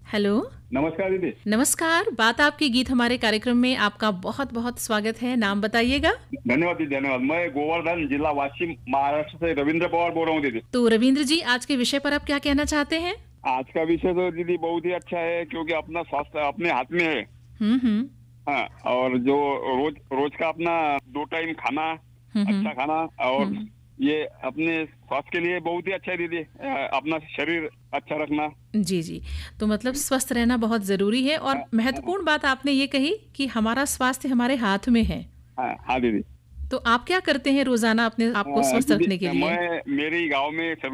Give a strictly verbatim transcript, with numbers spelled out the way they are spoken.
Hello. नमस्कार दीदी। नमस्कार, बात आपकी गीत हमारे कार्यक्रम में आपका बहुत-बहुत स्वागत है। नाम बताइएगा? धन्यवाद दीदी, धन्यवाद। मैं गोवर्धन, जिला वाशिम, महाराष्ट्र से रविंद्र पवार बोल रहा हूँ दीदी। तो रविंद्र जी, आज के विषय पर आप क्या कहना चाहते हैं? आज का विषय तो दीदी बहुत ही अच्छा है, क्योंकि अपना स्वास्थ्य अपने हाथ में है। हुँ, हुँ। हाँ, और जो रोज रोज का अपना दो टाइम खाना, हुँ, हुँ। अच्छा खाना, और हुँ। ये अपने स्वास्थ्य के लिए बहुत ही अच्छा है दीदी। अ, अपना शरीर अच्छा रखना। जी, जी। तो मतलब स्वस्थ रहना बहुत ज़रूरी है और हाँ, हाँ, महत्वपूर्ण बात आपने ये कही कि हमारा स्वास्थ्य हमारे हाथ में है। हाँ, हाँ दीदी। तो आप क्या करते हैं रोज़ाना अपने आप को अ, स्वस्थ दीदी, रखने के लिए? मैं मेरी गाँव में